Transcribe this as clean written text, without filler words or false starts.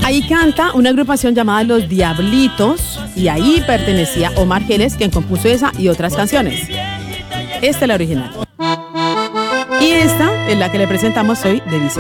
Ahí canta una agrupación llamada Los Diablitos y ahí pertenecía Omar Geles, quien compuso esa y otras canciones. Esta es la original. Y esta es la que le presentamos hoy de Vicente.